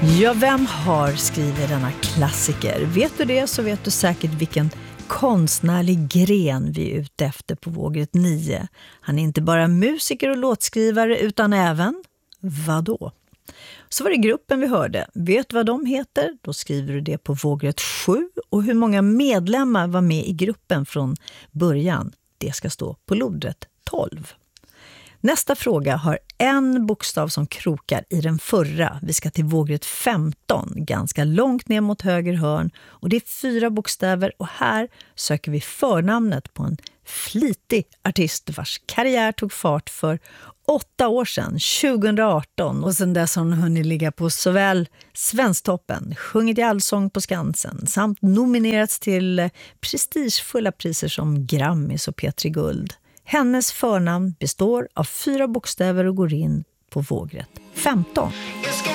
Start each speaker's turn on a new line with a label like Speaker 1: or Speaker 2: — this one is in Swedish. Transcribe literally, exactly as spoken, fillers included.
Speaker 1: Ja, vem har skrivit denna klassiker? Vet du det så vet du säkert vilken konstnärlig gren vi är ute efter på Vågrätt nio. Han är inte bara musiker och låtskrivare utan även, vadå? Så var det gruppen vi hörde. Vet du vad de heter? Då skriver du det på Vågrätt sju. Och hur många medlemmar var med i gruppen från början? Det ska stå på lodrätt tolv. Nästa fråga har en bokstav som krokar i den förra. Vi ska till Vågrätt femton, ganska långt ner mot höger hörn. Och det är fyra bokstäver och här söker vi förnamnet på en flitig artist vars karriär tog fart för åtta år sedan, tjugoarton. Och sedan dess har hon hunnit ligga på såväl Svensktoppen, sjungit i Allsång på Skansen samt nominerats till prestigefulla priser som Grammys och Petri Guld. Hennes förnamn består av fyra bokstäver och går in på Vågrätt femton.